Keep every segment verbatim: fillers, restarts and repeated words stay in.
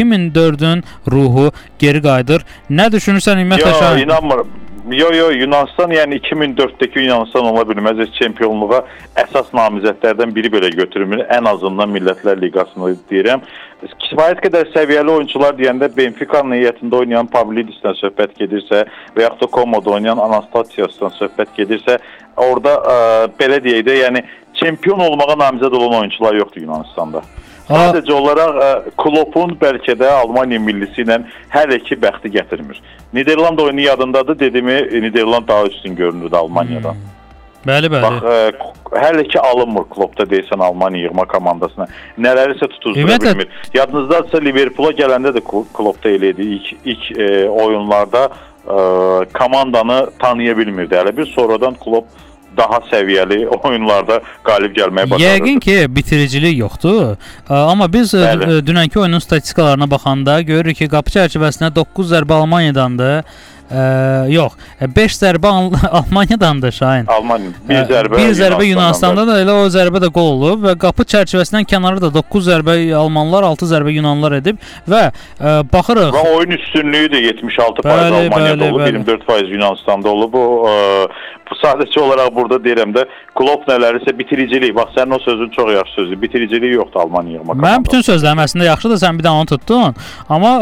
iki min dördün ruhu geri qayıdır. Nə düşünürsən ümumiyyətlə Şahin? Yox, inanmıram. Yo yo Yunanistan yəni iki min dörddəki Yunanistan ola bilməz. Çempionluğa əsas namizədlərdən biri belə götürülmür. Ən azından Millətlər Liqasını deyirəm. Kifayət qədər səviyyəli oyuncular deyəndə Benfica'nın heyətində oynayan Pavlidisdən söhbət gedirsə və yaxud da Como'da oynayan Anastasiasdan söhbət gedirsə, orada ə, belə deyək də, yəni çempion olmağa namizəd olan oyuncular yoxdur Yunanistanda. Sadəcə olaraq ə, Kloppun bəlkə də Almaniya millisi ilə hələ ki bəxti gətirmir. Niderland oyunu yadındadır, dedimi, Niderland daha üstün görünürdü Almaniyadan. Hmm. Bəli, bəli. Bax, ə, hələ ki alınmır Kloppda deyəsən Almaniya yığma komandasına. Nələrisə tutuzdura bilmir. Yadınızdadırsa Liverpool'a gələndə də Kloppda elə idi. İlk, ilk e, oyunlarda e, komandanı tanıya bilmirdi. Hələ bir sonradan Klopp daha səviyyəli oyunlarda qalib gəlməyə başladı. Yəqin ki, bitiricilik yoxdur. Amma biz Bəli. dünənki oyunun statistikalarına baxanda görürük ki, qapı çərçivəsində doqquz zərbə Almaniyadandır. Ə, yox, beş zərbə Almaniyadandır Şahin. Almaniya. Bir zərbə, bir zərbə Yunanistanda da elə o zərbə də qol olub və qapı çərçivəsindən kənarı da doqquz zərbə Almanlar, altı zərbə Yunanlılar edib və ə, baxırıq. Və oyun üstünlüyü də yetmiş altı faiz bəli, Almaniyada bəli, olub, bəli. iyirmi dörd faiz Yunanistanda olub. O ə, bu sadəcə olaraq burada deyirəm də Klopp nələrisə bitiricilik. Bax sənin o sözün çox yaxşı sözdür. Bitiriciliyi yoxdur Almaniya yığma komandasında. Mən bütün sözlərim əslində yaxşıdır, sən bir də onu tutdun. Amma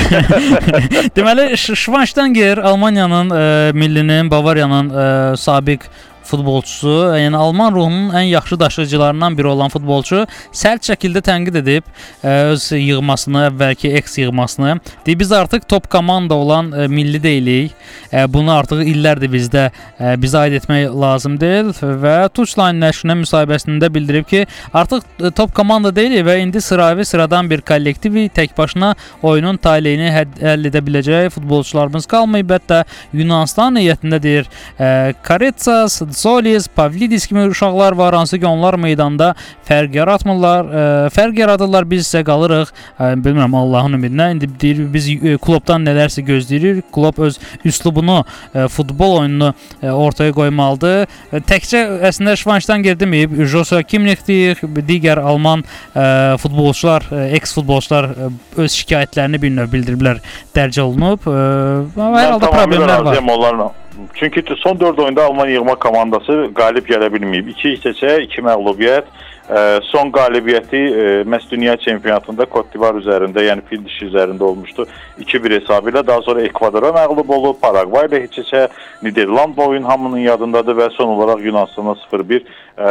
ə, deməli Schweinsteiger Almaniyanın ə, millinin, Bavariyanın ə, sabiq futbolçusu, yəni Alman ruhunun ən yaxşı daşıyıcılarından biri olan futbolçu sərt şəkildə tənqid edib ə, öz yığmasını, əvvəlki X yığmasını. Deyib, biz artıq top komanda olan ə, milli deyilik. Ə, bunu artıq illərdir bizdə ə, bizə aid etmək lazım deyil və Touchline nəşrinə müsahibəsində bildirib ki, artıq top komanda deyilik və indi sıravi sıradan bir kollektivi tək başına oyunun taleyini həll edə biləcək futbolçularımız qalmayıb. Hətta Yunanistan heyətində deyir, ə, Karetsas, Solis, Pavlidis kimi uşaqlar var, hansı ki onlar meydanda fərq yaratmırlar, ə, fərq yaradırlar, biz isə qalırıq, ə, bilmirəm Allahın ümidinə. İndi deyir, biz ə, Kloppdan nələrsə gözləyirik. Klopp öz üslubunu, ə, futbol oyununu ə, ortaya qoymalıdır. Ə, təkcə əslində Schweinsteiger deməyib, Joshua Kimmich deyir, digər Alman ə, futbolçular, ə, eks-futbolçular ə, öz şikayətlərini bir növ bildiriblər, dərc olunub. Ə, hər halda problemlər var. Çünki son dörd oyunda Almaniya yığma komandası qalib gələ bilməyib. iki keçə, iki məğlubiyyət. Son qalibiyyəti məhz dünya çempionatında Côte d'Ivoire üzərində, yəni fil dişi üzərində olmuşdu. iki bir hesabı ilə. Daha sonra Ekvadora məğlub olub, Paragvay ilə heç-heçə, Niderland oyun hamının yadındadır və son olaraq Yunanistana sıfır bir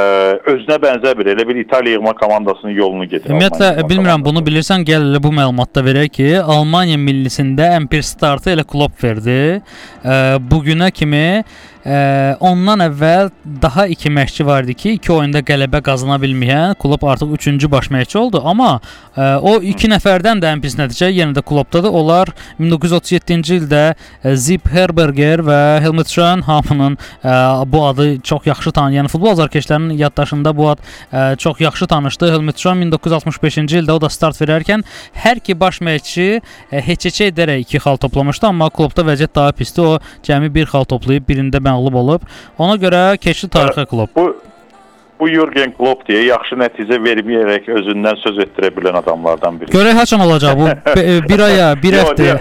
özünə bənzər bir, elə bir İtaliya yığma komandasının yolunu gedir. Ümumiyyətlə, bilmirəm, bunu bilirsən, gəl elə bu məlumatda verək ki, Almaniya millisində ən pir startı elə Klopp verdi. Bugünə kimi Ə, ondan əvvəl daha iki məşqçi vardı ki, iki oyunda qələbə qazana bilməyən. Klopp artıq üçüncü baş məşqçi oldu, amma ə, o iki nəfərdən də ən pis nəticə yenə də Kloppdadır. Onlar min doqquz yüz otuz yeddinci ildə ə, Zip Herberger və Helmut Schön hamının ə, bu adı çox yaxşı tanıyan, yəni futbol azarkeşlərinin yaddaşında bu ad ə, çox yaxşı tanışdı. Helmut Schön min doqquz yüz altmış beşinci ildə o da start verərkən hər iki baş məşqçi heç-heçə edərək iki xal toplamışdı, amma Kloppda vəziyyət daha pisdir. O cəmi bir xal toplayıb, birində məğlub olub. Ona görə keçdi tarixə Klopp. Bu bu Jürgen Klopp deyə yaxşı nəticə verməyərək özündən söz etdirə bilən adamlardan biri. Görək haçan olacaq bu? Bir aya, bir həftə.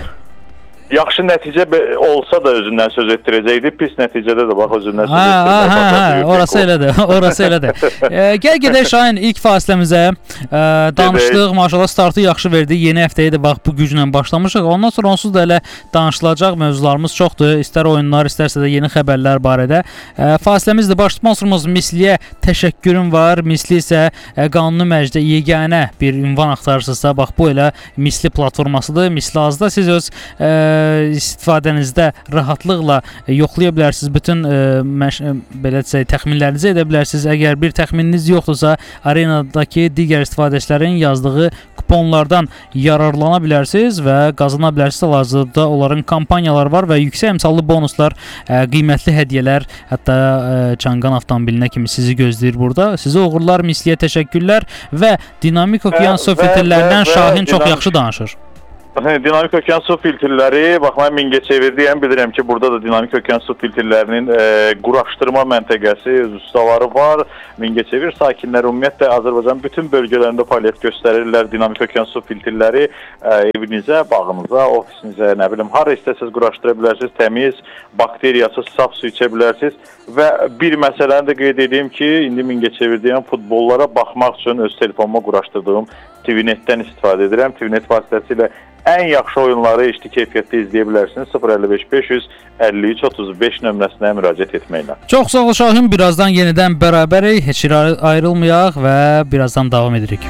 Yaxşı nəticə olsa da özündən söz etdirəcəkdi. Pis nəticədə də bax özündən söz etdirəcəkdi. Hə, hə, hə, orası elədir. Orası elədir. e, gəl gedək Şahin ilk fasiləmizə. E, danışdıq, maşallah startı yaxşı verdi. Yeni həftəyə də bax bu güclə başlamışıq. Ondan sonra onsuz da elə danışılacaq mövzularımız çoxdur. İstər oyunlar, istərsə də yeni xəbərlər barədə. E, fasiləmizdir. Baş sponsorumuz Misliyə təşəkkürüm var. Misli isə e, qanuni məclisdə yeganə bir ünvan axtarırsınızsa, bax bu elə Misli platformasıdır. Misli azda siz öz e, istifadənizdə rahatlıqla yoxlaya bilərsiniz. Bütün e, məş, belə desək, təxminlərinizi edə bilərsiniz. Əgər bir təxmininiz yoxdursa, arenadakı digər istifadəçilərin yazdığı kuponlardan yararlana bilərsiniz və qazana bilərsiniz. Hal-hazırda onların kampaniyaları var və yüksək əmsallı bonuslar, e, qiymətli hədiyyələr, hətta e, Çanqan avtomobilinə kimi sizi gözləyir burada. Sizə uğurlar, Misliyə təşəkkürlər və Dinamik Okean söhbətlərindən Şahin çox yaxşı danışır. Dinamik okean su filtrləri, bax mən Mingəçevirdəyəm, bilirəm ki, burada da dinamik okean su filtrlərinin e, quraşdırma məntəqəsi, öz ustaları var. Mingəçevir sakinləri ümumiyyətlə Azərbaycanın bütün bölgələrində fəaliyyət göstərirlər. Dinamik okean su filtrləri e, evinizə, bağınıza, ofisinizə, nə bilim, hara istəsəz quraşdıra bilərsiniz, təmiz, bakteriyasız, saf su içə bilərsiniz. Və bir məsələni də qeyd edeyim ki, indi Mingəçevirdəyəm, futbollara baxmaq üçün öz telefonuma quraşdırdığım T V Netdən istifadə edirəm. T V Net vasitəsilə ən yaxşı oyunları H D keyfiyyətdə izləyə bilərsiniz. sıfır əlli beş beş yüz əlli üç otuz beş nömrəsinə müraciət etməklə. Çox sağ ol Şahin. Birazdan yenidən bərabərik. Heç yerə ayrılmayaq və birazdan davam edirik.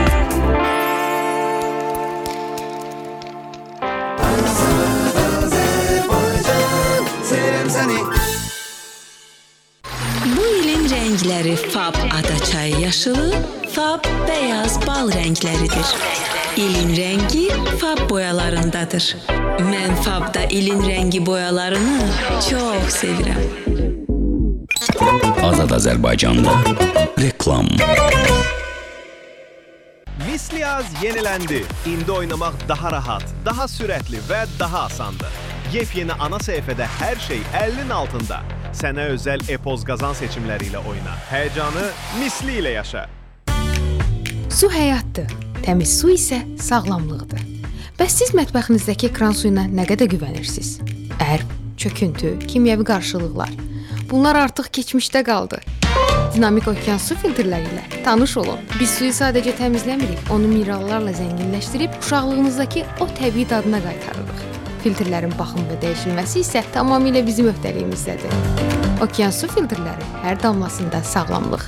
Bu ilin rəngləri Fab adaçayı yaşılı, Fab beyaz bal rəngləridir. İlin rəngi Fab boyalarındadır. Mən Fabda ilin rəngi boyalarını çox sevirəm. Azad Azərbaycanda reklam. Misliyaz yenilendi. İndi oynamaq daha rahat, daha sürətli və daha asandır. Yepyeni ana səhifədə hər şey əlinin altında. Sənə özəl e-poz qazan seçimləri ilə oyna. Həyəcanı misli ilə yaşa. Su həyatdır. Təmiz su isə sağlamlıqdır. Bəs siz mətbəxinizdəki kran suyuna nə qədər güvənirsiniz? Ərv, çöküntü, kimyəvi qarşılıqlar. Bunlar artıq keçmişdə qaldı. Dinamik okean su filtrləri ilə tanış olun. Biz suyu sadəcə təmizləmirik, onu minerallarla zənginləşdirib uşaqlığınızdakı o təbii dadına qaytarırıq. Filtrlərin baxım və dəyişilməsi isə tamamilə bizim öhdəliyimizdədir. Okean su filtrləri hər damlasında sağlamlıq.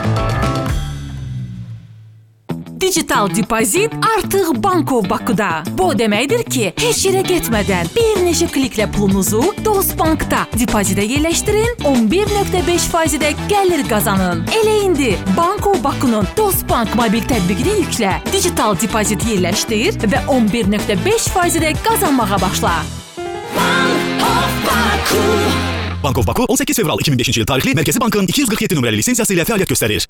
Digital depozit artıq Banko Bakuda. Bu deməkdir ki, heç yerə getmədən bir neçə kliklə pulunuzu Dostbankda depozitə yerləşdirin, on bir nöqtə beş faizidə gəlir qazanın. Elə indi Banko Bakunun Dostbank mobil tətbiqini yüklə, digital depozit yerləşdir və on bir nöqtə beş faizidə qazanmağa başla. Banko Baku. Banko Baku on səkkiz fevral iki min beşinci il tarixli Mərkəzi Bankın iki yüz qırx yeddi nömrəli lisensiyası ilə fəaliyyət göstərir.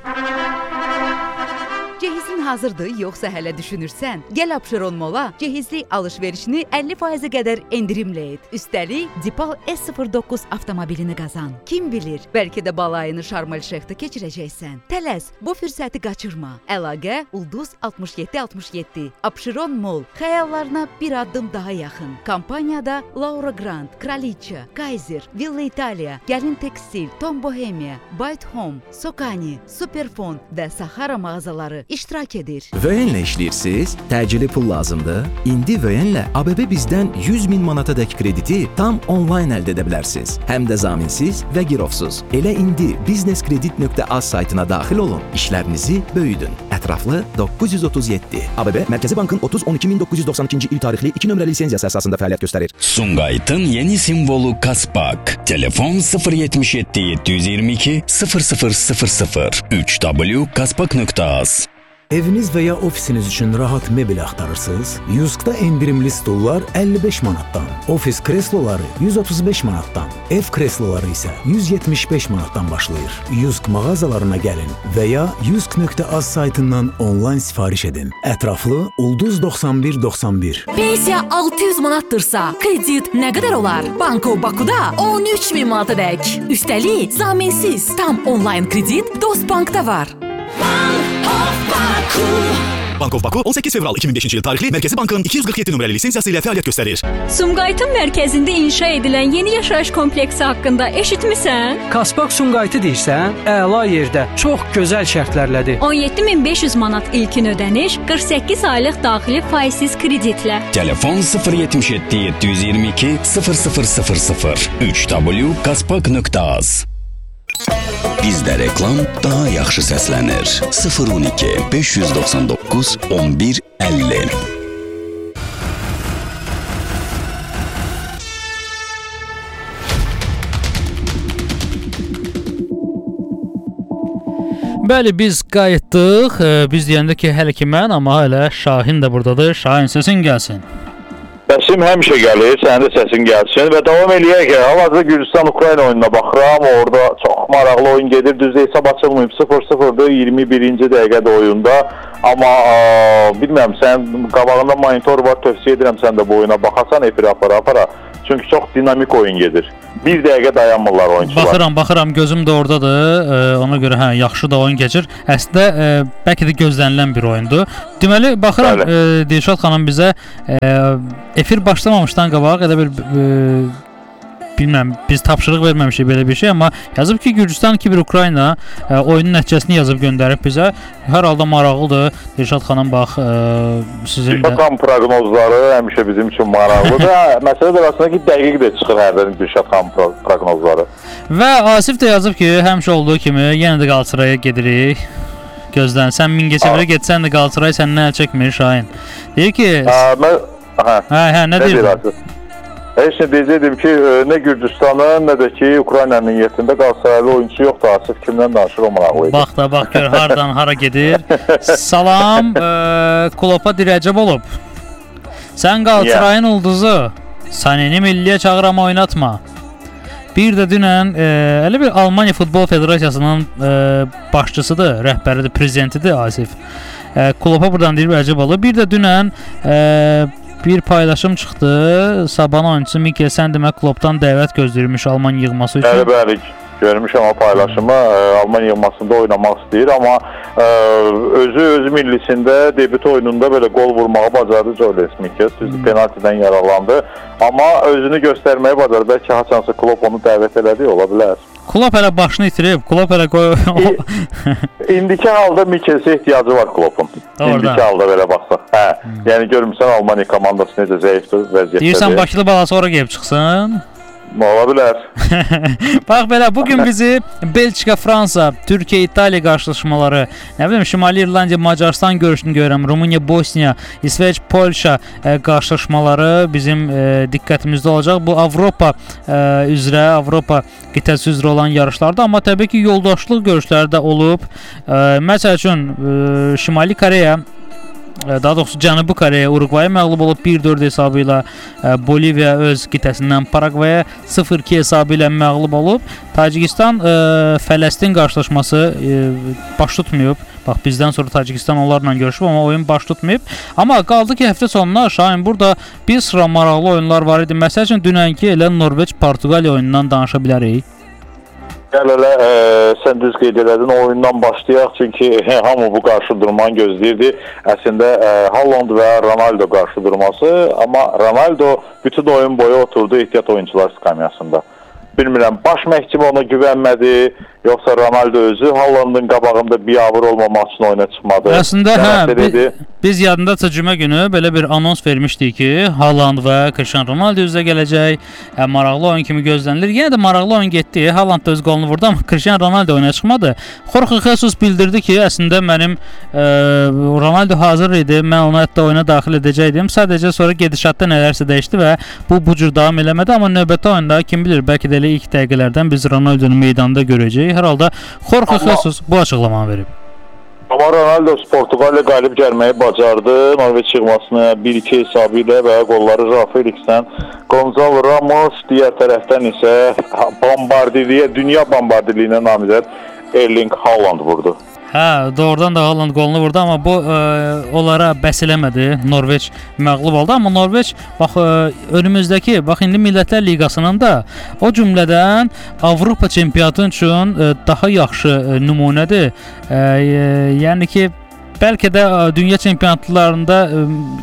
Cehizin hazırdır, yoxsa hələ düşünürsən? Gəl Abşeron Mola cehizli alış-verişini əlli faiz qədər endirimlə et. Üstəlik, Dipal S sıfır doqquz avtomobilini qazan. Kim bilir, bəlkə də balayını Şarm-el-Şeyxdə keçirəcəksən. Tələs, bu fürsəti qaçırma. Əlaqə Ulduz altmış yeddi altmış yeddi. Abşeron Mol, xəyallarına bir addım daha yaxın. Kampaniyada Laura Grant, Kraliça, Kaiser, Villa Italia, Gəlin Tekstil, Tom Bohemia, Byte Home, Sokani, Superfon və Sahara mağazaları iştirak edir. Vöyenlə işləyirsiniz? Təcili pul lazımdır? İndi Vöyenlə A B B bizdən yüz min manatadək krediti tam onlayn əldə edə bilərsiniz. Həm də zaminsiz və girovsuz. Elə indi businesskredit nöqtə az saytına daxil olun, işlərinizi böyüdün. Ətraflı doqquz yüz otuz yeddi. A B B Mərkəzi Bankın otuz on iki min doqquz yüz doxsan ikinci il tarixli iki nömrəli lisenziyası əsasında fəaliyyət göstərir. Sumqayıtın yeni simvolu Kaspak. Telefon sıfır yetmiş yeddi yeddi yüz iyirmi iki sıfır sıfır sıfır sıfır üç w kaspak nöqtə az. Eviniz və ya ofisiniz üçün rahat mebel axtarırsınız? Yuskda endirimli stullar əlli beş manatdan, ofis kresloları yüz otuz beş manatdan, ev kresloları isə yüz yetmiş beş manatdan başlayır. Yusk mağazalarına gəlin və ya yusk nöqtə az saytından onlayn sifariş edin. Ətraflı Ulduz doxsan bir doxsan bir. Pensiya altı yüz manatdırsa, kredit nə qədər olar? Banko Bakuda on üç min manatadək. Üstəlik, zaminsiz tam onlayn kredit Dostbankda var. Banko Baku on səkkiz fevral iki min beşinci il tarixli Mərkəzi Bankın iki yüz qırx yeddi nömrəli lisensiyası ilə fəaliyyət göstərir. Sumqayıtın mərkəzində inşa edilən yeni yaşayış kompleksi haqqında eşitmisən? Kaspak Sumqayıtı deyirsən, əla yerdə, çox gözəl şərtlərlədir. on yeddi min beş yüz manat ilkin ödəniş, qırx səkkiz aylıq daxili faizsiz kreditlə. Telefon sıfır yetmiş yeddi yeddi yüz iyirmi iki sıfır sıfır sıfır sıfır üç w kaspak nöqtə az. Bizdə reklam daha yaxşı səslənir. sıfır on iki beş yüz doxsan doqquz on bir əlli. Bəli, biz qayıtdıq. Biz deyəndə ki, hələ ki mən, amma hələ Şahin də buradadır. Şahin, səsin gəlsin. Bəs Səsim həmişə gəlir, sənin də səsin gəlsin və davam eləyək ki, hal-hazırda Gürcüstan-Ukrayna oyununa baxıram, orada çox maraqlı oyun gedir, düzdür hesab açılmayıb, sıfır sıfırdır, iyirmi birinci dəqiqədə oyunda, amma ə, bilmirəm, sən qabağında monitor var, tövsiyə edirəm sən də bu oyuna baxasan, efirə apara-apara, çünki çox dinamik oyun gedir. Bir dəqiqə dayanmırlar oyunçular. Baxıram, baxıram, gözüm də oradadır. E, ona görə hə, yaxşı da oyun keçir. Əslində e, bəlkə də gözlənilən bir oyundur. Deməli, baxıram e, Dilşad xanım bizə e, efir başlamamışdan qabaq elə bir e, bilmirəm, biz tapşırıq verməmişik belə bir şey, amma yazıb ki, Gürcüstan iki bir Ukrayna e, oyunun nəticəsini yazıb göndərib bizə. Hər halda maraqlıdır. Dilşad xanım bax, e, sizin də Dilşad xanım proqnozları həmişə bizim üçün maraqlıdır. Məsələ də aslında ki, dəqiq də çıxır hərdən Dilşad xanım proqnozları. Və Asif də yazıb ki, həmişə olduğu kimi yenə də Qalatasaraya gedirik. Gözlən, sən Mingəçevirə getsən də Qalatasaray səndən əl çəkmir, Şahin. Deyir ki, hə, mən hə, hə, hə nə deyirsən? Heç nə deyəcəkdim ki, nə Gürcüstanın, nə də ki, Ukraynanın niyyətində Qalatasaraylı oyunçu yoxdur. Asif kimdən danışır o maraqlıydı. Bax da, bax gör, hardan hara gedir. Salam, e, Klopa dirəcəb olub. Sən Qalatasarayın yeah. ulduzu, sənəni milliyə çağıram oynatma. Bir də dünən, e, elə bir Almaniya Futbol Federasiyasının e, başçısıdır, rəhbəridir, prezidentidir Asif. E, Klopa buradan deyir, əcəb olub. Bir də dünən e, bir paylaşım çıxdı. Saban oyunçusu Mikel sən demək Kloppdan dəvət gözləyirmiş Alman yığması üçün. Bəli, bəli. Görmüşəm o paylaşımı. Alman yığmasında oynamaq istəyir, amma ə, özü öz millisində debüt oyununda belə qol vurmağı bacardı Joel Mikel. Hmm. Penaltidən yararlandı. Amma özünü göstərməyi bacardı. Bəlkə haçansa Klopp onu dəvət elədi, ola bilər. Klopp hələ başını itirib. Klopp hələ qoy. İndiki halda Mikelsə ehtiyacı var Kloppun. İndiki halda belə baxsaq. Hə. Hmm. Yəni görmüsən Almaniya komandası necə zəifdir vəziyyətdədir. Deyirsən Bakılı balası ora gəlib çıxsın. Ola bilər. Bax belə, bugün bizi Belçika, Fransa, Türkiyə, İtaliya qarşılaşmaları, nə bilim Şimali İrlandiya, Macarıstan görüşünü görürəm, Rumıniya, Bosniya, İsveç, Polşa e, qarşılaşmaları bizim e, diqqətimizdə olacaq. Bu Avropa e, üzrə, Avropa qitəsi üzrə olan yarışlardır, amma təbii ki, yoldaşlıq görüşləri də olub. E, məsəl üçün e, Şimali Koreya, daha doğrusu Cənubi Koreya Urugvaya məğlub olub bir dörd hesabı ilə. Boliviya öz qitəsindən Paragvaya sıfır iki hesabı ilə məğlub olub. Tacikistan ə, Fələstin qarşılaşması ə, baş tutmayıb. Bax bizdən sonra Tacikistan onlarla görüşüb, amma oyun baş tutmayıb. Amma qaldı ki, həftə sonuna Şahin burada bir sıra maraqlı oyunlar var idi. Məsəl üçün dünənki elə Norveç Portuqaliya oyunundan danışa bilərik. Gəl elə, e, sən düz qeyd elədin, o oyundan başlayaq, çünki he, hamı bu qarşı durmanı gözləyirdi. Əslində e, Haaland və Ronaldo qarşı durması, amma Ronaldo bütün oyun boyu oturdu ehtiyat oyuncular skamyasında. Bilmirəm, baş məhkim ona güvənmədi, yoxsa Ronaldo özü Haalandın qabağında biabır olmamaq üçün oyuna çıxmadı. Əslində, hə, biz, biz yadındaca cümə günü belə bir anons vermişdik ki, Haaland və Cristiano Ronaldo üzrə gələcək, ə, maraqlı oyun kimi gözlənilir. Yenə də maraqlı oyun getdi, Haaland da öz qolunu vurdu, amma Cristiano Ronaldo oyuna çıxmadı. Jorge Jesus bildirdi ki, əslində mənim ə, Ronaldo hazır idi, mən onu hətta oyuna daxil edəcəkdim. Sadəcə sonra gedişatda nələrsə dəyişdi və bu bu cür davam eləmədi, amma növbəti oyunda kim bilir, bəlkə də elə ilk dəqiqələrdən biz Ronaldonu meydanda görəcəyik. Hər halda Jorge Jesus bu açıqlamanı verib. Amma Ronaldo Portuqaliya qalib gəlməyi bacardı. Norveç yığmasını bir iki hesabı ilə və qolları João Felixdən Gonzalo Ramos, digər tərəfdən isə bombardiliyə, dünya bombardirliyinə namizəd Erling Haaland vurdu. Hə, doğrudan da Haaland qolunu vurdu, amma bu ə, onlara bəs eləmədi. Norveç məğlub oldu, amma Norveç bax ə, önümüzdəki, bax indi Millətlər Liqasının da o cümlədən Avropa çempionatı üçün ə, daha yaxşı ə, nümunədir. Ə, ə, yəni ki, bəlkə də ə, dünya çempionatlarında ə,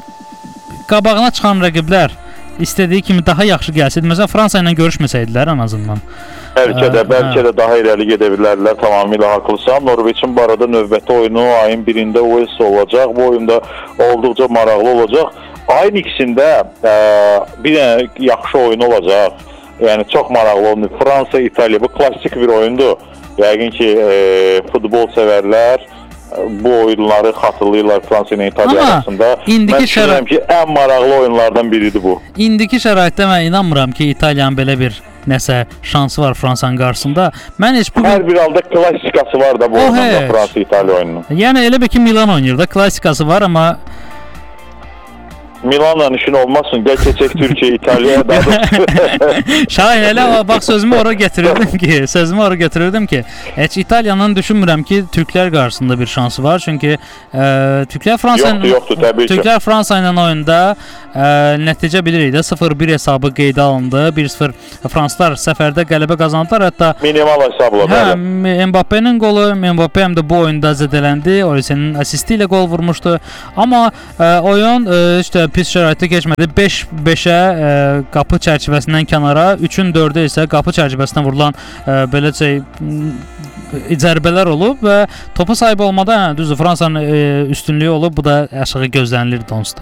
qabağına çıxan rəqiblər istədiyi kimi daha yaxşı gəlsəydi, məsələn Fransa ilə görüşməsəydilər ən azından. Bəlkə də, bəlkə də daha irəli gedə bilərlər, tamamilə haqlısan. Norveçin bu arada növbəti oyunu ayın birində Wales olacaq. Bu oyunda olduqca maraqlı olacaq. Ayın ikisində ə, bir dənə yaxşı oyun olacaq. Yəni çox maraqlı oyun. Fransa, İtaliya, bu klassik bir oyundur. Yəqin ki, ə, futbol sevərlər bu oyunları xatırlayırlar Fransa ilə İtaliya arasında. Mən düşünürəm ki, ən maraqlı oyunlardan biridir bu. İndiki şəraitdə mən inanmıram ki, İtaliyanın belə bir nəsə şansı var Fransanın qarşısında. Mən heç bugün... Hər bir halda klassikası var da bu oyunda Fransa-İtaliya oyununun. Yəni elə bir ki, Milan oynayır da, klassikası var, amma Milanla işin olmasın. Gəl keçək Türkiyə, İtaliyaya da. Şahin elə bax sözümü ora gətirirdim ki, sözümü ora gətirirdim ki, heç İtaliyanın düşünmürəm ki, Türklər qarşısında bir şansı var. Çünki e, Türklər Fransa yoxdur, yoxdur, təbii ki. Türklər Fransa ilə oyunda e, nəticə bilirik də sıfır bir hesabı qeydə alındı. bir sıfır fransızlar səfərdə qələbə qazandılar. Hətta minimal hesabla. Hə, Mbappe'nin qolu, Mbappe həm də bu oyunda zədələndi. Olisen'in asisti ilə qol vurmuşdu. Amma e, oyun e, işte pis şəraitdə keçmədi. beş beşə e, qapı çərçivəsindən kənara, üçün dördü isə qapı çərçivəsindən vurulan e, belə şey zərbələr olub və topa sahib olmada hə, düzdür Fransanın e, üstünlüyü olub. Bu da aşağı gözlənilirdi onsuz da.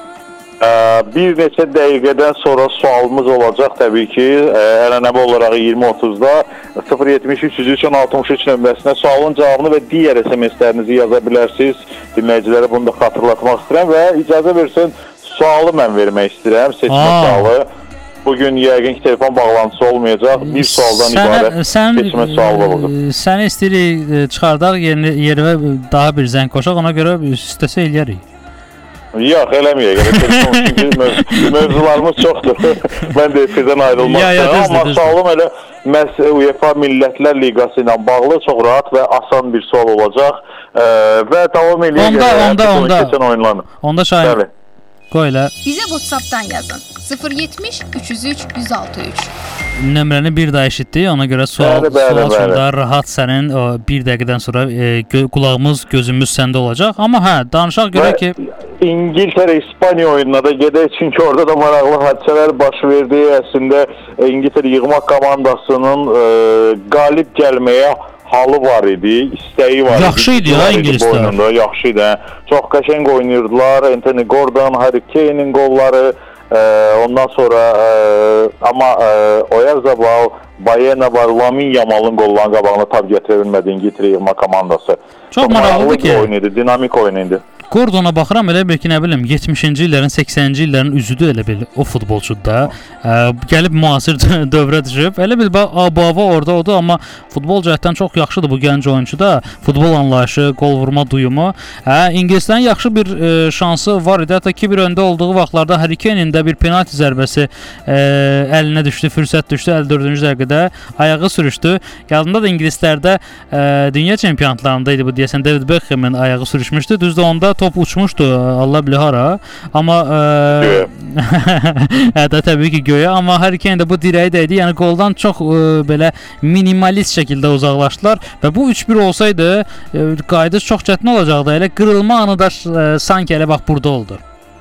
Bir neçə dəqiqədən sonra sualımız olacaq təbii ki, ənənəvi olaraq iyirmi otuzda sıfır yetmiş üç yüz üç on altmış üç nömrəsinə sualın cavabını və digər S M S-lərinizi yaza bilərsiniz. Dinləyicilərə bunu da xatırlatmaq istəyirəm və icazə versin sualı mən vermək istəyirəm, seçmə sualı. Bugün yəqin ki, telefon bağlantısı olmayacaq, bir sualdan Sənə, ibarət sən, seçmə sualı olacaq. Səni istəyirik çıxardaq, yerə daha bir zəng qoşaq, ona görə istəsə eləyərik. Yox, eləməyək. Çünki mövzularımız çoxdur. Mən də efirdən ayrılmaq istəyirəm. Amma sualım elə məhz UEFA Millətlər Liqası ilə bağlı çox rahat və asan bir sual olacaq. Və davam eləyək. Onda, onda, onda. Onda Şahin. Qoy elə. Bizə WhatsApp-dan yazın. sıfır yetmiş üç yüz üç yüz altı üç. Nömrəni bir daha eşitdik. Ona görə sual, bəli, bəli, sual bəli. Sonra rahat sənin o, bir dəqiqədən sonra e, gö qulağımız, gözümüz səndə olacaq. Amma hə, danışaq görə ki İngiltərə İspaniya oyununa da gedək, çünki orada da maraqlı hadisələr baş verdi. Əslində İngiltərə yığma komandasının e, qalib gəlməyə halı var idi, istəyi var idi. Yaxşı idi ya İngilislər. Yaxşı idi. Çox qəşəng oynayırdılar. Anthony Gordon, Harry Kane'in qolları, e, ondan sonra e, amma e, Oyarzabal, Bayena var, Lamine Yamal'ın qollarının qabağına tab gətirə bilmədi İngiltərə yığma komandası. Çox, Çox maraqlıdır ki, oyun idi, dinamik oyun idi. Gordona baxıram, elə bil ki, nə bilim, yetmişinci illərin, səksəninci illərin üzüdür elə bil o futbolçudur da. Ə, gəlib müasir dövrə düşüb. Elə bil ab-hava orada odur, amma futbol cəhətdən çox yaxşıdır bu gənc oyuncu da. Futbol anlayışı, qol vurma duyumu. Hə, İngilislərin yaxşı bir e, şansı var idi. Hətta iki bir öndə olduğu vaxtlarda Harry Kane'in də bir penalti zərbəsi e, əlinə düşdü, fürsət düşdü əlli dördüncü dəqiqədə. Ayağı sürüşdü. Yadında da İngilislərdə e, dünya çempionatlarında idi bu deyəsən David Beckham'ın ayağı sürüşmüşdü. Düzdür onda top uçmuşdu, Allah bilir hara. Amma e, hətta təbii ki göyə, amma Harry Kane də bu dirəyi dəydi. Yəni qoldan çox e, belə minimalist şəkildə uzaqlaşdılar və bu üç bir olsaydı e, qayıdış çox çətin olacaqdı. Elə qırılma anı da e, sanki elə bax burada oldu.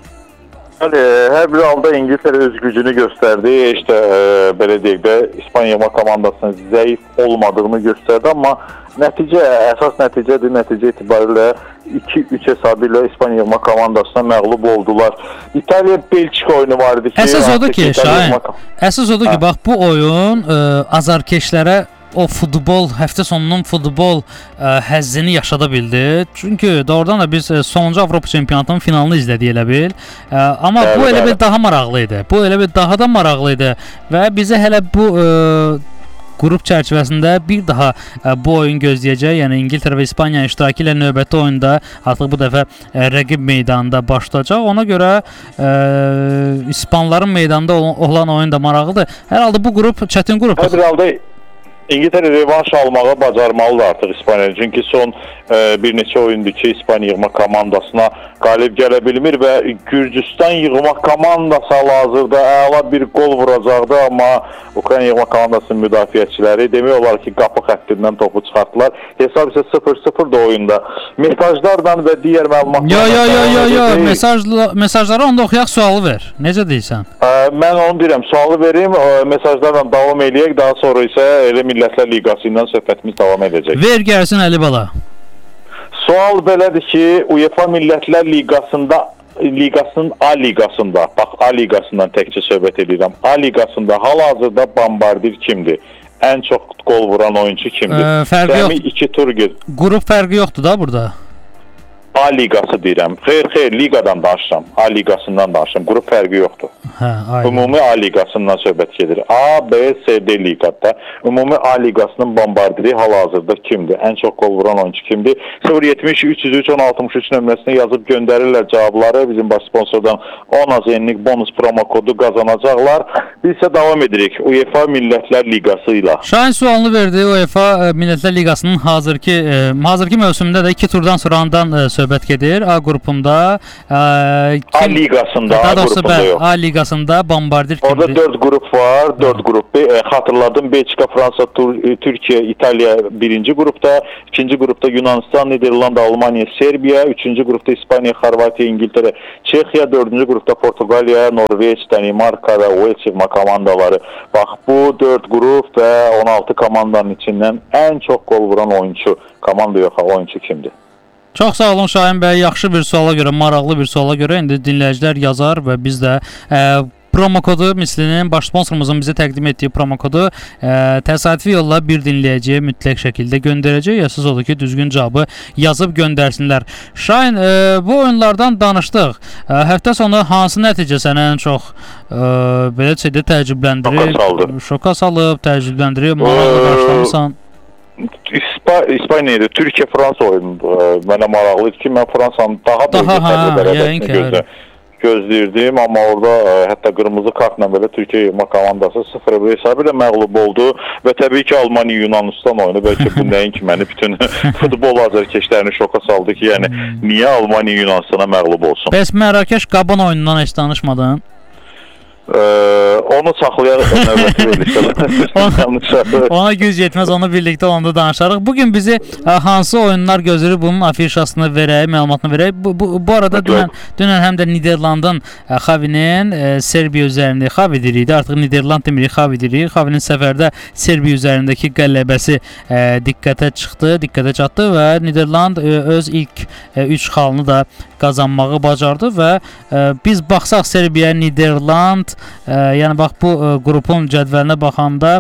Bəli, hər bir halda İngiltərə öz gücünü göstərdi. İşte e, belə deyək də İspaniya komandasının zəif olmadığını göstərdi, amma nəticə, əsas nəticədir. Nəticə itibarilə iki üç hesabı ilə İspaniya komandasına məğlub oldular. İtaliya-Belçika oyunu var idi ki... Əsas odur ki, Şahin, əsas odur ki, bax bu oyun e, azarkeşlərə o futbol, həftə sonunun futbol ə, həzzini yaşada bildi. Çünki doğrudan da biz ə, sonuncu Avropa çempionatının finalını izlədik elə bil. Ə, amma bəli, bu elə bil daha maraqlı idi. Bu elə bil daha da maraqlı idi və bizə hələ bu ə, qrup çərçivəsində bir daha ə, bu oyun gözləyəcək. Yəni İngiltərə və İspaniya iştirakı ilə növbəti oyunda artıq bu dəfə ə, rəqib meydanında başlayacaq. Ona görə ə, İspanların meydanda olan oyun da maraqlıdır. Hər halda bu qrup çətin qrup. Hər halda İngiltərə revanş almağı bacarmalıdır artıq İspaniya. Çünki son e, bir neçə oyundur ki, İspaniya yığma komandasına qalib gələ bilmir və Gürcüstan yığma komandası hal-hazırda əla bir qol vuracaqdı, amma Ukrayna yığma komandasının müdafiəçiləri demək olar ki, qapı xəttindən topu çıxartdılar. Hesab isə sıfır sıfır da oyunda. Mesajlardan və digər məlumatlardan... Yo, yo, yo, yo, yo. Mesajla, mesajları onda oxuyaq, sualı ver. Necə deyirsən? E, mən onu deyirəm, sualı verim, e, mesajlarla davam eləyək, daha sonra isə elə Millətlər Liqası ilə söhbətimiz davam edəcək. Ver gəlsin Əli bala. Sual belədir ki, UEFA Millətlər Liqasında, Liqasının A liqasında, bax A liqasından təkcə söhbət edirəm. A liqasında hal-hazırda bombardir kimdir? Ən çox qol vuran oyuncu kimdir? Ə, fərqi yox. iki tur ged. Qrup fərqi yoxdur da burada. A liqası deyirəm. Xeyr, xeyr, liqadan danışıram. A liqasından danışıram. Qrup fərqi yoxdur. Hə, aynen. Ümumi A liqasından söhbət gedir. A, B, C, D liqada. Ümumi A liqasının bombardiri hal-hazırda kimdir? Ən çox qol vuran oyuncu kimdir? sıfır yetmiş üç yüz üç on altmış üç nömrəsinə yazıb göndərirlər cavabları. Bizim baş sponsordan on az enlik bonus promo kodu qazanacaqlar. Biz isə davam edirik UEFA Millətlər Liqası ilə. Şahin sualını verdi. UEFA Millətlər Liqasının hazırki e, hazırki mövsümdə də iki turdan sonradan e, söhbət gedir. A qrupunda e, kim, A liqasında, daha A qrupunda bəl, yox. A liqasında bombardir kimdir? Orada dörd qrup var. dörd qrup. E, xatırladım. Belçika, Fransa, Tur Türkiyə, İtaliya birinci qrupda, ikinci qrupda Yunanistan, Niderlanda, Almaniya, Serbiya, üçüncü qrupda İspaniya, Xorvatiya, İngiltərə, Çexiya, dördüncü qrupda Portuqaliya, Norveç, Danimarka və Uels yığma komandaları. Bax, bu dörd qrup və on altı komandanın içindən ən çox qol vuran oyuncu, komanda yox, oyuncu kimdir? Çox sağ olun Şahin bəy. Yaxşı bir suala görə, maraqlı bir suala görə indi dinləyicilər yazar və biz də e, promo kodu mislinin baş sponsorumuzun bizə təqdim etdiyi promo kodu e, təsadüfi yolla bir dinləyiciyə mütləq şəkildə göndərəcək. Ya siz odur ki, düzgün cavabı yazıb göndərsinlər. Şahin, e, bu oyunlardan danışdıq. E, həftə sonu hansı nəticə səni ən çox e, belə şeydə təəccübləndirib? Şoka salıb, təəccübləndirib, maraqlı qarşılamısan? İspa İspaniya, Türkiyə, Fransa oyunu mənə maraqlıdır ki, mən Fransanın daha böyük təcrübələrini gözlə, gözləyirdim, amma orada ə, hətta qırmızı kartla belə Türkiyə yığma komandası sıfır bir hesabı ilə məğlub oldu və təbii ki, Almaniya Yunanistan oyunu, bəlkə bu nəyin ki, məni bütün futbol azərkeşlərini şoka saldı ki, yəni niyə Almaniya Yunanistana məğlub olsun? Bəs Mərakeş Qaban oyunundan heç danışmadın? Ee, onu saxlayarıq növbəti verilişdə. Ona güc yetməz, onu birlikdə olanda danışarıq. Bugün bizi ə, hansı oyunlar gözləyir, bunun afişasını verək, məlumatını verək. Bu, bu, bu arada dünən, dünən həm də Niderlandın ə, Xavinin ə, Serbiya üzərində, Xavi deyirik, artıq Niderland demirik, Xavi deyirik. Xavinin səfərdə Serbiya üzərindəki qələbəsi ə, diqqətə çıxdı, diqqətə çatdı və Niderland ə, öz ilk ə, üç xalını da qazanmağı bacardı və ə, biz baxsaq Serbiya, Niderland, ə, yəni bax bu ə, qrupun cədvəlinə baxanda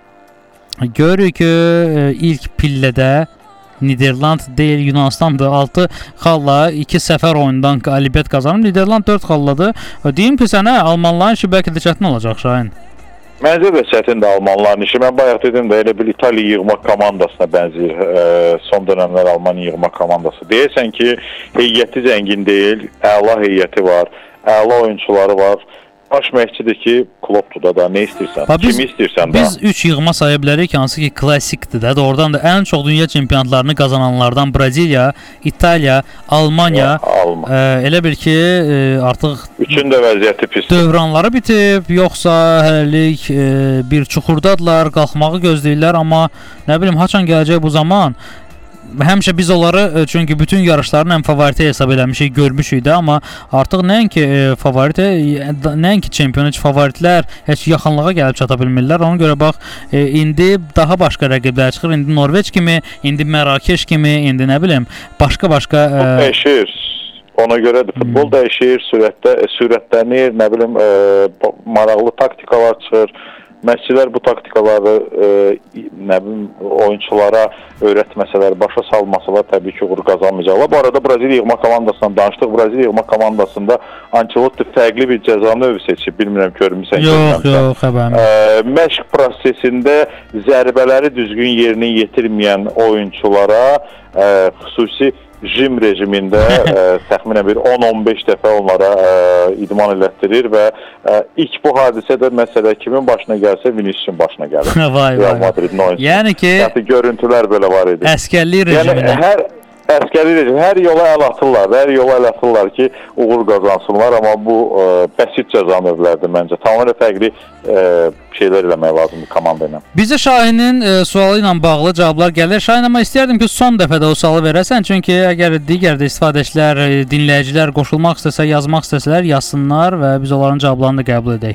görürük ki, ə, ilk pillədə Niderland deyil, Yunanistandır. altı xalla iki səfər oyundan qalibiyyət qazanıb. Niderland dörd xalladır. Deyim ki, sənə Almanların işi bəlkə də çətin olacaq Şahin. Məncə də çətindir Almanların işi. Mən bayaq dedim də elə bir İtaliya yığma komandasına bənzəyir e, son dönəmlər Almaniya yığma komandası. Deyirsən ki, heyəti zəngin deyil, əla heyəti var, əla oyunçuları var. Baş məşqçidir ki, klubdur da, da nə istəyirsən, ba, biz, kimi istəyirsən da. Biz üç yığma saya bilərik, hansı ki klassikdir də. Doğrudan da ən çox dünya çempionatlarını qazananlardan Braziliya, İtaliya, Almaniya. Alman. e, elə bil ki e, artıq üçün də vəziyyəti pisdir. Dövranları bitib, yoxsa hələlik e, bir çuxurdadılar, qalxmağı gözləyirlər, amma nə bilim, haçan gələcək bu zaman? Həmişə biz onları çünki bütün yarışların ən favoriti hesab eləmişik, görmüşük də, amma artıq nəinki e, favoriti, nəinki çempion, heç favoritlər heç yaxınlığa gəlib çata bilmirlər. Ona görə bax, e, indi daha başqa rəqiblər çıxır. İndi Norveç kimi, indi Mərakeş kimi, indi nə bilim, başqa-başqa e... dəyişir. Ona görədir, futbol hmm. dəyişir, sürətdə, sürətlənir, nə bilim, e, maraqlı taktikalar çıxır. Məşqçilər bu taktikaları e, nə bilim, oyunçulara öyrətməsələr, başa salmasalar təbii ki, uğur qazanmayacaqlar. Bu arada Braziliya yığma komandasından danışdıq. Braziliya yığma komandasında Ancelotti fərqli bir cəza növü seçib. Bilmirəm, görmüsən. Yox, yox, xəbərim. E, məşq prosesində zərbələri düzgün yerinə yetirməyən oyunçulara e, xüsusi jim rejimində ə, təxminən bir on on beş dəfə onlara ə, idman elətdirir və ə, ilk bu hadisədə məsələ kimin başına gəlsə Vinicius'un başına gəlir. Vay vay. Yəni ki, yəni görüntülər belə var idi. Əskərlik rejimində. Yəni hər əskəri rejim hər yola əl atırlar, hər yola əl atırlar ki, uğur qazansınlar, amma bu ə, bəsit cəza növləridir məncə. Tamamilə fərqli ə, şeylər eləmək lazımdır komanda ilə. Bizə Şahinin ə, sualı ilə bağlı cavablar gəlir. Şahin, amma istərdim ki, son dəfə də o sualı verəsən, çünki əgər digər də istifadəçilər, dinləyicilər qoşulmaq istəsə, yazmaq istəsələr, yazsınlar və biz onların cavablarını da qəbul edək.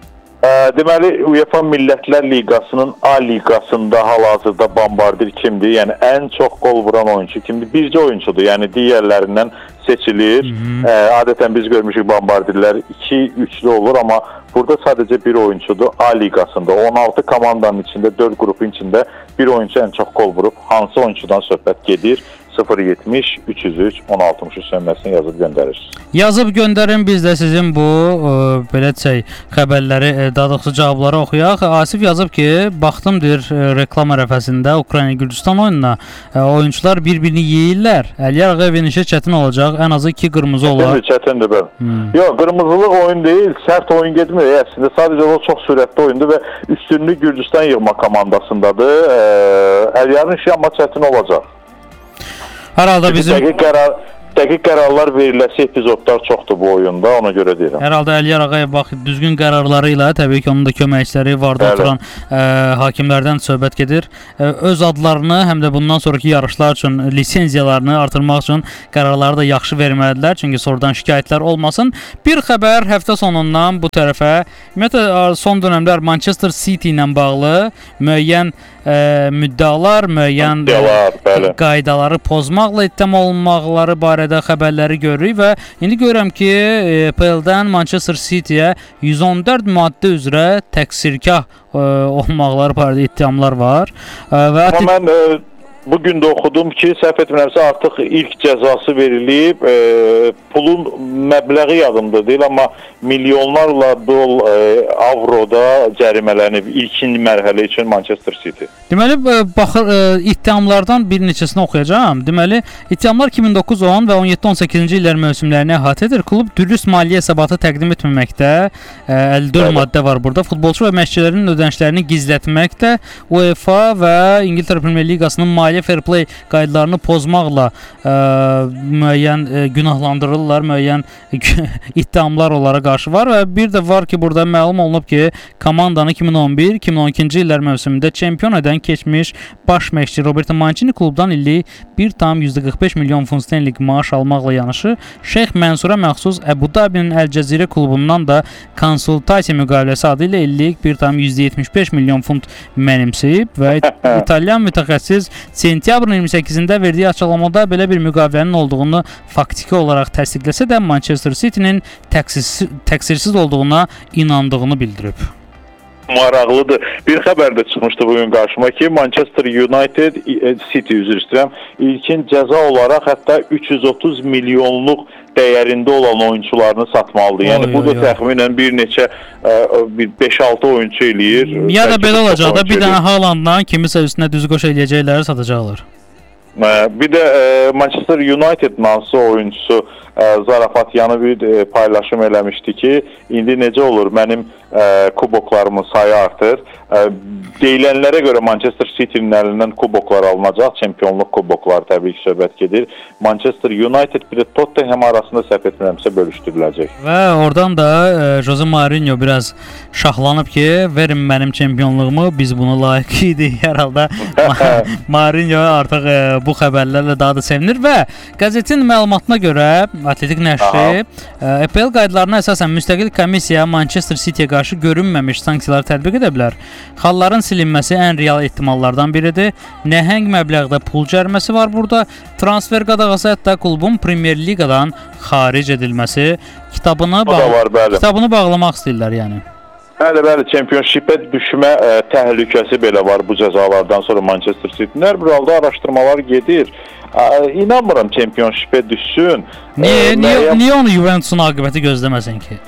Deməli, UEFA Millətlər Liqasının A liqasında hal-hazırda bombardir kimdir? Yəni ən çox qol vuran oyuncu kimdir? Bircə oyuncudur. Yəni digərlərindən seçilir. Ə, adətən biz görmüşük bombardirlər iki üçlü olur, amma burada sadəcə bir oyuncudur A liqasında. on altı komandanın içində, dörd qrupun içində bir oyuncu ən çox qol vurub. Hansı oyuncudan söhbət gedir? sıfır yetmiş üç yüz üç on altmış üç nömrəsinə yazıb göndərirsiniz. Yazıb göndərin, biz də sizin bu ə, belə şey xəbərləri, ə, daha doğrusu cavabları oxuyaq. Asif yazıb ki, baxdım deyir ə, reklam ərəfəsində Ukrayna Gürcüstan oyununa ə, oyunçular bir-birini yeyirlər. Əliyar Ağayevin işi çətin olacaq. Ən azı iki qırmızı olar. Çətindir, çətindir bəli. Hmm. Yox, qırmızılıq oyun deyil, sərt oyun getmir. Əslində sadəcə o çox sürətli oyundur və üstünlük Gürcüstan yığma komandasındadır. Əliyarın işi amma çətin olacaq. Hər halda bizim dəqiq qərar dəqiq qərarlar veriləsi epizodlar çoxdur bu oyunda, ona görə deyirəm. Hər halda Əliyar Ağayev bax düzgün qərarları ilə təbii ki onun da köməkçiləri vardı oturan ə, hakimlərdən söhbət gedir. Ə, öz adlarını həm də bundan sonraki yarışlar üçün lisenziyalarını artırmaq üçün qərarları da yaxşı verməlilər, çünki sonradan şikayətlər olmasın. Bir xəbər həftə sonundan bu tərəfə, ümumiyyətlə son dövrlər Manchester City ilə bağlı müəyyən ə, müddəalar, müəyyən müddəalar, qaydaları pozmaqla ittiham olunmaqları barədə xəbərləri görürük və indi görürəm ki, P L-dən Manchester City-yə yüz on dörd maddə üzrə təqsirkah ə, olmaqları barədə ittihamlar var. Ə, və Amma mən ə, bugün də oxudum ki, səhv etmirəmsə artıq ilk cəzası verilib, e, pulun məbləği yadımda deyil, amma milyonlarla dol e, avroda cərimələnib ilkin mərhələ üçün Manchester City. Deməli, baxır, ittihamlardan bir neçəsini oxuyacağam. Deməli, ittihamlar iki min doqquz on və on yeddi on səkkizinci illər mövsümlərini əhatə edir. Klub dürüst maliyyə hesabatı təqdim etməməkdə, əlli dörd maddə var burada. Futbolçu və məşqçilərin ödənişlərini gizlətməkdə, UEFA və İngiltərə Premyer Liqasının maliyyə fair play qaydalarını pozmaqla ə, müəyyən ə, günahlandırırlar, müəyyən ittihamlar onlara qarşı var və bir də var ki, burada məlum olunub ki, komandanı iki min on bir iki min on ikinci illər mövsümündə çempion edən keçmiş baş məşqçi Roberto Mancini klubdan illik bir tam yüzdə qırx beş milyon funt sterlinq maaş almaqla yanaşı, Şeyx Mənsura məxsus Əbu Dabinin Əl Cəzirə klubundan da konsultasiya müqaviləsi adı ilə illik bir tam yüzdə yetmiş beş milyon funt mənimsəyib və İtalyan mütəxəssis sentyabrın iyirmi səkkizində verdiyi açıqlamada belə bir müqavilənin olduğunu faktiki olaraq təsdiqləsə də Manchester City-nin təqsirsiz, təqsirsiz olduğuna inandığını bildirib. Maraqlıdır. Bir xəbər də çıxmışdı bugün qarşıma ki, Manchester United City üzr istəyirəm, ilkin cəza olaraq hətta üç yüz otuz milyonluq dəyərində olan oyunçularını satmalıdır. Yəni oy, bu da təxminən bir neçə beş altı oyunçu eləyir. Ya da belə olacaq da bir dənə Haalanddan kimisə üstünə düzqoş eləyəcəkləri satacaqlar. Bir də Manchester United hansı oyuncusu Zarafatyanı bir paylaşım eləmişdi ki, indi necə olur, mənim kuboklarımın sayı artır. Deyilənlərə görə Manchester City-nin əlindən kuboklar alınacaq, çempionluq kubokları təbii ki söhbət gedir. Manchester United bir də Tottenham arasında səhv etmirəmsə bölüşdürüləcək. Və oradan da Jose Mourinho biraz şahlanıb ki, verin mənim çempionluğumu, biz bunu layiq idik. Hər halda Mourinho artıq bu xəbərlərlə daha da sevinir və qəzetin məlumatına görə Atletik nəşri E P L qaydalarına əsasən müstəqil komissiya Manchester City-yə qarşı görünməmiş sanksiyalar tətbiq edə bilər. Xalların silinməsi ən real ehtimallardan biridir. Nəhəng məbləğdə pul cəriməsi var burada. Transfer qadağası, hətta klubun Premyer Liqadan xaric edilməsi, kitabını, bağ var, kitabını bağlamaq istəyirlər yəni. Bəli, bəli, çempionşipə düşmə ə, təhlükəsi belə var bu cəzalardan sonra Manchester City-nin. Hər bir halda araşdırmalar gedir. Ə, inanmıram çempionşipə düşsün. Niyə, ə, niyə, niyə onu Juventusun aqibəti gözləməsin ki?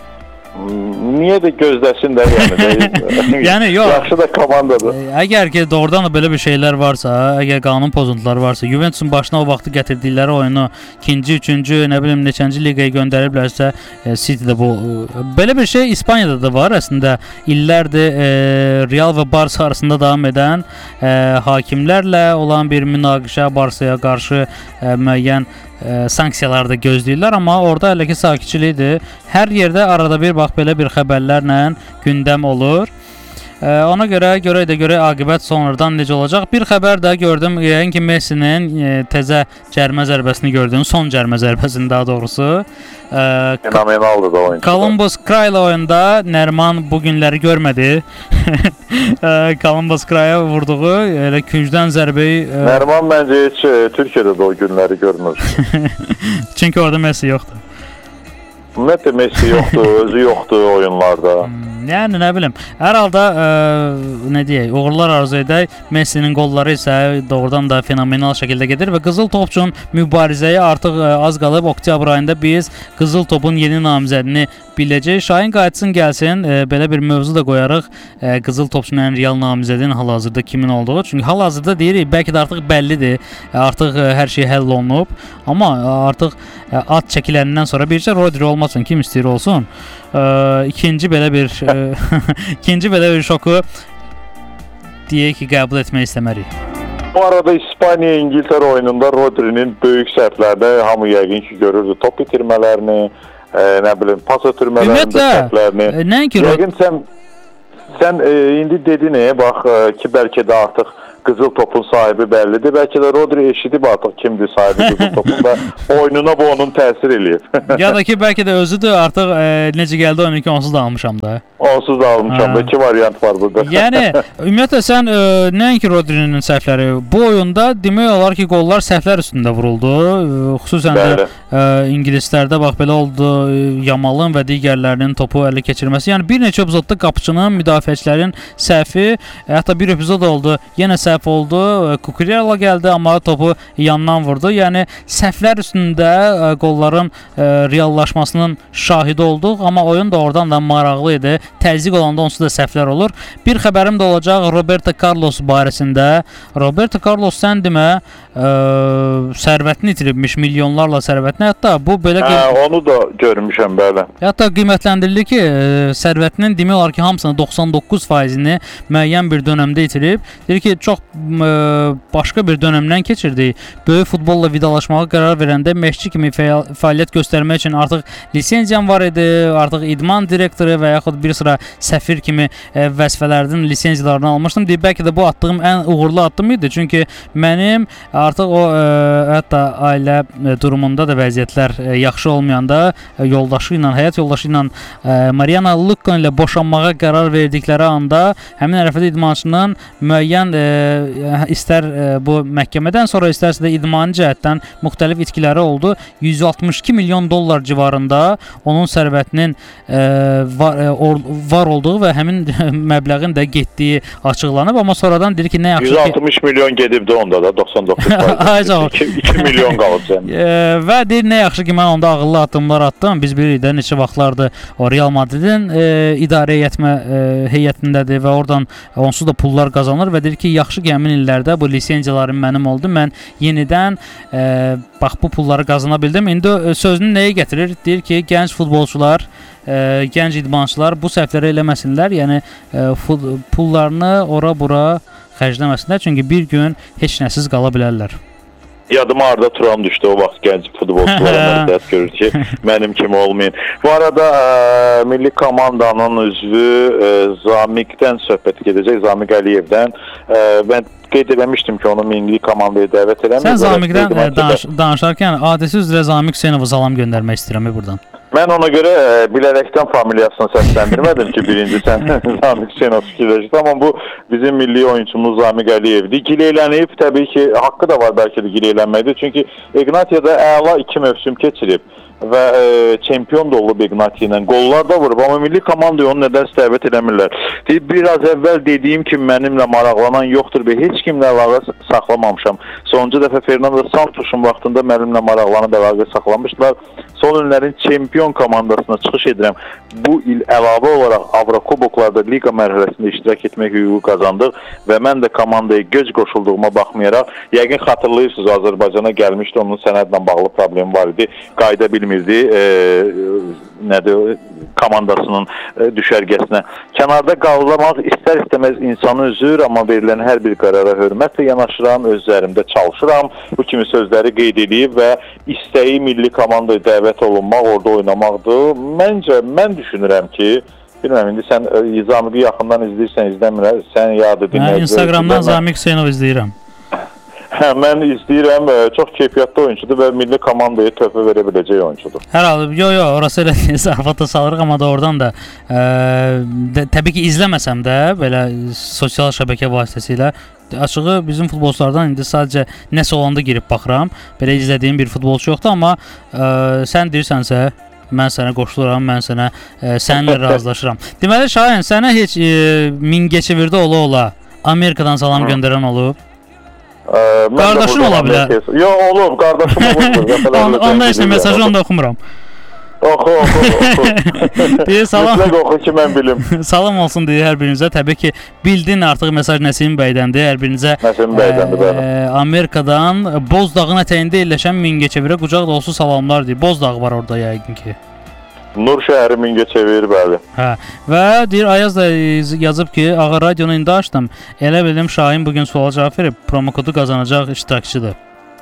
Niyə də gözləsin də yəni. Yəni yox. Yaxşı da komandadır. Əgər ki doğrudan da belə bir şeylər varsa, əgər qanun pozuntuları varsa, Juventusun başına o vaxtı gətirdikləri oyunu ikinci, üçüncü, nə bilim neçənci liqaya göndəriblərsə, e, City-də bu e, belə bir şey İspaniyada da var əslində. İllərdir e, Real və Barça arasında davam edən e, hakimlərlə olan bir münaqişə, Barçaya qarşı e, müəyyən e, sanksiyalar da gözləyirlər, amma orada hələ ki sakitçilikdir. Hər yerdə arada bir bax belə bir xəbərlərlə gündəm olur. E, ona görə görək də görək aqibət sonradan necə olacaq. Bir xəbər də gördüm, yəqin ki Messinin e, təzə cərimə zərbəsini gördüm, son cərimə zərbəsini daha doğrusu. E, Fenomenaldır da oyuncu. Columbus Crew oyunda Nəriman bu günləri görmədi. Columbus Crew'a vurduğu elə küncdən zərbəyi e... Nəriman məncə heç e, Türkiyədə də o günləri görmür. Çünki orada Messi yoxdur. Ümumiyyətlə Messi yoxdur, özü yoxdur oyunlarda. Hmm. Yəni nə bilim, hər halda ə, nə deyək, uğurlar arzu edək. Messinin qolları isə doğrudan da fenomenal şəkildə gedir və qızıl top üçün mübarizəyə artıq ə, az qalıb. Oktyabr ayında biz qızıl topun yeni namizədini biləcək. Şahin qayıtsın gəlsin, ə, belə bir mövzu da qoyarıq. Ə, qızıl topçunun ən real namizədin hal-hazırda kimin olduğu. Çünki hal-hazırda deyirik, bəlkə də artıq bəllidir. Artıq ə, hər şey həll olunub. Amma ə, artıq ə, ad çəkiləndən sonra bircə Rodri olmasın, kim istəyir olsun. Ə, ikinci belə bir ə, ikinci belə bir şoku deyək ki, qəbul etmək istəmərik. Bu arada İspaniya İngiltərə oyununda Rodri'nin böyük səhvlərdə hamı yəqin ki görürdü top itirmələrini, e, nə bilim pas ötürmələrində səhvlərini. E, nəinki yəqin sən sən e, indi dedin e, bax e, ki bəlkə də artıq qızıl topun sahibi bəllidir. Bəlkə də Rodri eşidib artıq kimdir sahibi qızıl topun və oyununa bu onun təsir eləyir. Ya da ki bəlkə də özüdür artıq e, necə gəldi oyuna ki onsuz da almışam da. Onsuz da almışam da. İki variant var burada. Yəni ümumiyyətlə sən e, nəinki Rodri'nin səhvləri, bu oyunda demək olar ki qollar səhvlər üstündə vuruldu. E, xüsusən də e, ingilislərdə bax belə oldu, e, Yamalın və digərlərinin topu ələ keçirməsi. Yəni bir neçə epizodda qapıçının, müdafiəçilərin səhvi, e, hətta bir epizod oldu, yenə səhv oldu. Kukurella gəldi amma topu yandan vurdu. Yəni səhvlər üstündə e, qolların e, reallaşmasının şahidi olduq, amma oyun da oradan da maraqlı idi. Təzyiq olanda onsuz da səhvlər olur. Bir xəbərim də olacaq Roberto Carlos barəsində. Roberto Carlos sən demə ə, sərvətini itiribmiş, milyonlarla sərvətini. Hətta bu belə hə, onu da görmüşəm belə. Hətta qiymətləndirilir ki, ə, sərvətinin demək olar ki, hamısını doxsan doqquz faizini müəyyən bir dövrdə itirib. Deyir ki, çox ə, başqa bir dövrdən keçirdi. Böyük futbolla vidalaşmağa qərar verəndə məşqçi kimi fəaliyyət göstərmək üçün artıq lisenziyam var idi, artıq idman direktoru və yaxud bir sıra səfir kimi e, vəzifələrdən lisenziyalarını almışdım. Deyib, bəlkə də bu atdığım ən uğurlu addım idi. Çünki mənim artıq o e, hətta ailə e, durumunda da vəziyyətlər e, yaxşı olmayanda e, yoldaşı ilə, həyat yoldaşı ilə e, Mariana Lukon ilə boşanmağa qərar verdikləri anda həmin ərəfədə idmançının müəyyən e, istər e, bu məhkəmədən sonra istərsə də idmani cəhətdən müxtəlif itkiləri oldu. yüz altmış iki milyon dollar civarında onun sərvətinin e, var, e, or, var olduğu və həmin məbləğin də getdiyi açıqlanıb, amma sonradan deyir ki, nə yaxşı ki... yüz altmış milyon gedibdi onda da, doxsan doqquz faiz. iki milyon qalıb sən. E, və deyir, nə yaxşı ki, mən onda ağıllı addımlar atdım. Biz bilirik də neçə vaxtlardır o Real Madridin e, idarə etmə e, heyətindədir və oradan onsuz da pullar qazanır və deyir ki, yaxşı ki, həmin illərdə bu lisenziyalarım mənim oldu. Mən yenidən e, bax, bu pulları qazana bildim. İndi sözünü nəyə gətirir? Deyir ki, gənc futbolçular, e, gənc idmançılar bu səhvləri eləməsinlər, yəni e, pullarını ora-bura xərcləməsinlər, çünki bir gün heç nəsiz qala bilərlər. Yadıma Arda Turan düşdü, o vaxt gənc futbolçulara məsləhət görür ki, mənim kimi olmayın. Bu arada ə, milli komandanın üzvü ə, Zamiqdən söhbət gedəcək, Zamiq Əliyevdən. Ə, mən qeyd eləmişdim ki, onu milli komandaya dəvət eləmir. Sən Zamiqdən danış, danışarkən adəsi üzrə Zamiq Hüseynovu salam göndərmək istəyirəm buradan. Mən ona görə ə, bilərəkdən familiyasını səsləndirmədim ki, birinci sən Zamiq Hüseynov fikirləşdi, amma bu bizim milli oyunçumuz Zamiq Əliyevdir. Gileylənib, təbii ki, haqqı da var bəlkə də gileylənməkdir, çünki Ignatia'da əla iki mövsüm keçirib və e, çempion da olub Ignati ilə, qollar da vurub, amma milli komandaya onu nədən dəvət eləmirlər. Deyib, biraz əvvəl dediyim kimi mənimlə maraqlanan yoxdur və heç kimlə əlaqə saxlamamışam. Sonuncu dəfə Fernando Santos'un vaxtında mənimlə maraqlanıb əlaqə saxlamışdılar. Son illərin çempion komandasına çıxış edirəm. Bu il əlavə olaraq Avrokuboklarda liqa mərhələsində iştirak etmək hüququ qazandıq və mən də komandaya göz qoşulduğuma baxmayaraq, yəqin xatırlayırsınız, Azərbaycana gəlmişdi, onun sənədlə bağlı problem var idi, qayda bilmirdi, e, nədir, komandasının e, düşərgəsinə. Kənarda qalamaq istər-istəməz insanı üzür, amma verilən hər bir qərara hörmətlə yanaşıram, öz üzərimdə çalışıram. Bu kimi sözləri qeyd edib və istəyi milli komandaya dəvət olunmaq, orada oynamaqdır. Məncə, mən düşünürəm ki, bilməm, indi sən Zamiqi yaxından izləyirsən, izləmirəm, sən yadı dinləyəcək. Instagramdan Zamiq Hüseynov izləyirəm. Hə, mən izləyirəm, çox keyfiyyətli oyuncudur və milli komandaya töhfə verə biləcək oyuncudur. Hər halda, yox, yox, orası elə zarafata salırıq, amma da oradan da ə, də, təbii ki, izləməsəm də belə sosial şəbəkə vasitəsilə açığı bizim futbolçulardan indi sadəcə nəsə olanda girib baxıram. Belə izlədiyim bir futbolçu yoxdur, amma ə, sən deyirsənsə, mən sənə qoşuluram, mən sənə e, səninlə razılaşıram. Deməli Şahin, sənə heç e, Mingəçevirdə ola-ola Amerikadan salam göndərən olub? Ə, qardaşın ola bilər. Yox, olub, qardaşım olub. Onda heç nə mesajı onda oxumuram. Oxu, oxu, oxu. Deyir salam. Mütləq oxu ki, mən bilim. Salam olsun deyir hər birinizə. Təbii ki, bildin artıq mesaj Nəsim bəydəndir. Hər birinizə Nəsim bəydəndir, bəli. Amerikadan Bozdağın ətəyində yerləşən Mingəçevirə qucaq dolusu salamlar deyir. Bozdağ var orada yəqin ki. Nur şəhəri Mingəçevir, bəli. Hə. Və deyir Ayaz da yazıb ki, Ağa radionu indi açdım. Elə bildim Şahin bugün suala cavab verib, promokodu qazanacaq iştirakçıdır.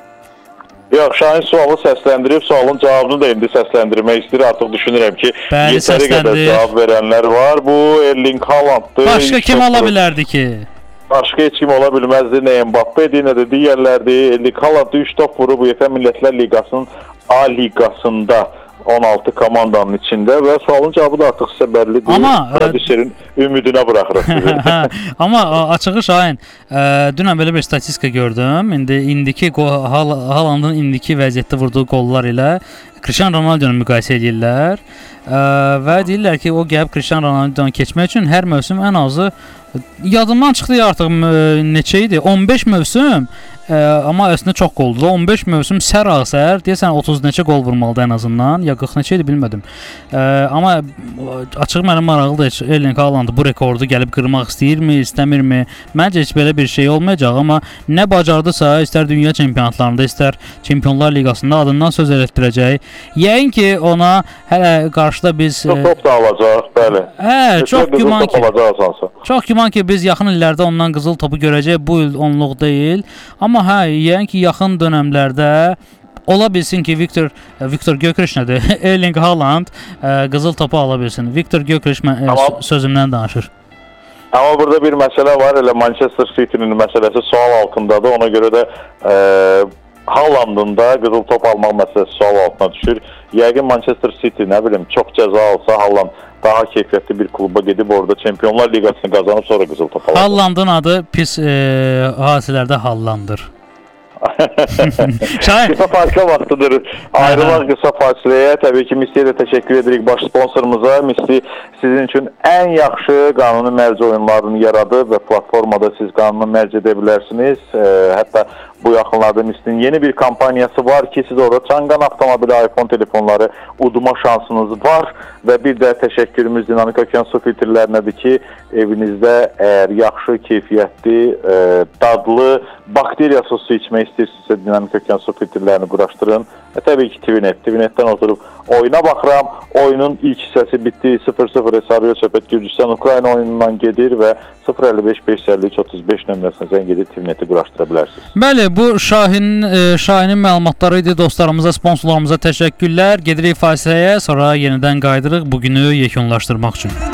Yox, Şahin sualı səsləndirib, sualın cavabını da indi səsləndirmək istəyir. Artıq düşünürəm ki, bəli, yetəri qədər cavab verənlər var. Bu Erling Haalanddır. Başqa kim ola bilərdi ki? Başqa heç kim ola bilməzdi. Nə Mbappé-dir, nə də digərlərdir. Erling Haaland üç top vurub U E F A Millətlər Liqasının A liqasında on altı komandanın içində və sualın cavabı da artıq sizə bəllidir. Amma prodüserin ümidinə buraxırıq sizi. Amma açığı Şahin, ə, dünən belə bir statistika gördüm. İndi indiki Haalandın indiki vəziyyətdə vurduğu qollar ilə Cristiano Ronaldo-nu müqayisə edirlər. Ə, və deyirlər ki, o gəlib Cristiano Ronaldo-nu keçmək üçün hər mövsüm ən azı yadımdan çıxdı artıq neçə idi? on beş mövsüm. Ə, amma əslində çox qoldur. on beş mövsüm sər-ağsər deyəsən otuz neçə qol vurmalıdır ən azından. Ya qırx neçə idi bilmədim. Ə, amma açıq mənim maraqlıdır. Erling Haaland bu rekordu gəlib qırmaq istəyirmi, istəmirmi? Məncə heç belə bir şey olmayacaq, amma nə bacardısa, istər dünya çempionatlarında, istər Çempionlar Liqasında adından söz elətdirəcək. Yəqin ki, ona hələ qarşıda biz çox top da alacaq, bəli. Hə, çox güman ki. Çox güman ki, biz yaxın illərdə ondan qızıl topu görəcək. Bu il onluq deyil. Amma hə, yəni ki, yaxın dönəmlərdə ola bilsin ki, Viktor Viktor Gyökeres nədir? Erling Haaland ə, qızıl topu ala bilsin. Viktor Gyökeres sözümdən danışır. Amma burada bir məsələ var, elə Manchester City-nin məsələsi sual altındadır. Ona görə də ə, Haalandın da qızıl top almaq məsələsi sual altına düşür. Yəqin Manchester City, nə bilim, çox cəza alsa Haaland daha keyfiyyətli bir kluba gedib orada Çempionlar Liqasını qazanıb sonra qızıl top alır. Haalandın adı pis e, hadisələrdə hallandır. Qısa fasilə vaxtıdır. Ayrılaq qısa fasiləyə. Təbii ki, Mistiyə də təşəkkür edirik baş sponsorumuza. Misti sizin üçün ən yaxşı qanuni mərc oyunlarını yaradıb və platformada siz qanuni mərc edə bilərsiniz. E, hətta bu yaxınlarda Mistinin yeni bir kampaniyası var ki, siz orada Çanqan avtomobili, iPhone telefonları udma şansınız var və bir də təşəkkürümüz Dinamik Okean su filtrlərinədir ki, evinizdə əgər yaxşı, keyfiyyətli, e, dadlı, bakteriyasız su içmək istəyirsinizsə Dinamik Okean su filtrlərini quraşdırın. Və təbii ki, TVNet. TVNetdən oturub oyuna baxıram. Oyunun ilk hissəsi bitdi. sıfır sıfır hesabı söhbət Gürcüstan-Ukrayna oyunundan gedir və sıfır əlli beş beş yüz əlli üç otuz beş nömrəsinə zəng edib TVNeti quraşdıra bilərsiniz. Bəli, bu Şahin e, Şahinin məlumatları idi. Dostlarımıza, sponsorlarımıza təşəkkürlər. Gedirik fasiləyə, sonra yenidən qayıdırıq bugünü yekunlaşdırmaq üçün.